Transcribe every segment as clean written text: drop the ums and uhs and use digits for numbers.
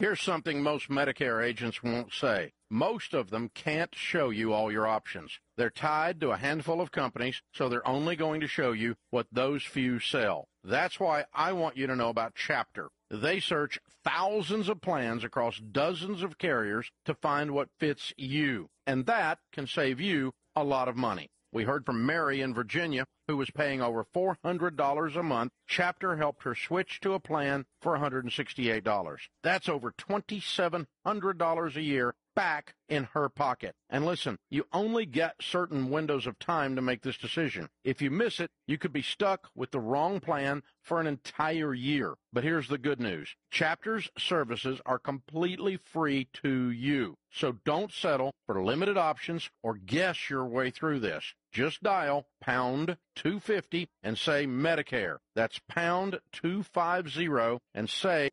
Here's something most Medicare agents won't say. Most of them can't show you all your options. They're tied to a handful of companies, so they're only going to show you what those few sell. That's why I want you to know about Chapter. They search thousands of plans across dozens of carriers to find what fits you, and that can save you a lot of money. We heard from Mary in Virginia, who was paying over $400 a month. Chapter helped her switch to a plan for $168. That's over $2,700 a year back in her pocket. And listen, you only get certain windows of time to make this decision. If you miss it, you could be stuck with the wrong plan for an entire year. But here's the good news. Chapter's services are completely free to you. So don't settle for limited options or guess your way through this. Just dial pound 250 and say Medicare. That's pound 250 and say.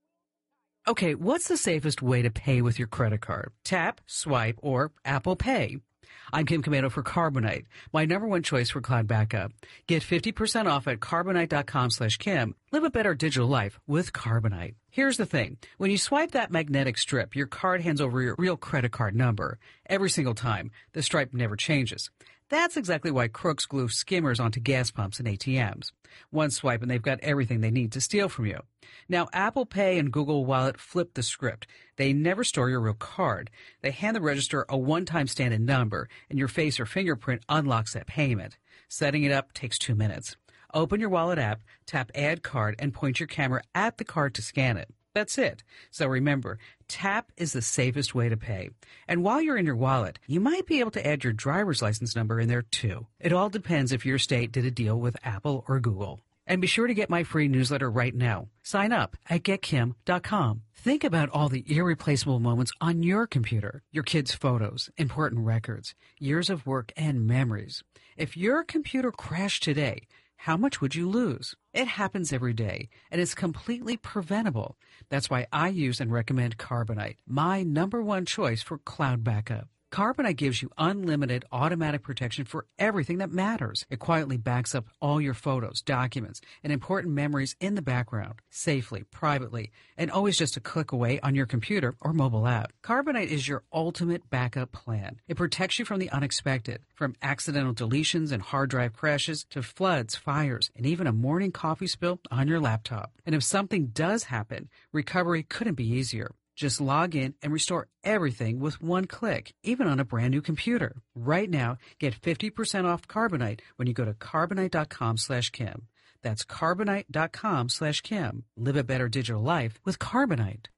Okay, what's the safest way to pay with your credit card? Tap, swipe, or Apple Pay? I'm Kim Comando for Carbonite, my number one choice for cloud backup. Get 50% off at Carbonite.com/Kim. Live a better digital life with Carbonite. Here's the thing. When you swipe that magnetic strip, your card hands over your real credit card number. Every single time. The stripe never changes. That's exactly why crooks glue skimmers onto gas pumps and ATMs. One swipe and they've got everything they need to steal from you. Now, Apple Pay and Google Wallet flip the script. They never store your real card. They hand the register a one-time stand-in number, and your face or fingerprint unlocks that payment. Setting it up takes 2 minutes. Open your wallet app, tap Add Card, and point your camera at the card to scan it. That's it. So remember, tap is the safest way to pay. And while you're in your wallet, you might be able to add your driver's license number in there too. It all depends if your state did a deal with Apple or Google. And be sure to get my free newsletter right now. Sign up at getkim.com. Think about all the irreplaceable moments on your computer, your kids' photos, important records, years of work, and memories. If your computer crashed today, how much would you lose? It happens every day, and it's completely preventable. That's why I use and recommend Carbonite, my number one choice for cloud backup. Carbonite gives you unlimited automatic protection for everything that matters. It quietly backs up all your photos, documents, and important memories in the background, safely, privately, and always just a click away on your computer or mobile app. Carbonite is your ultimate backup plan. It protects you from the unexpected, from accidental deletions and hard drive crashes to floods, fires, and even a morning coffee spill on your laptop. And if something does happen, recovery couldn't be easier. Just log in and restore everything with one click, even on a brand new computer. Right now, get 50% off Carbonite when you go to Carbonite.com/Kim. That's Carbonite.com/Kim. Live a better digital life with Carbonite.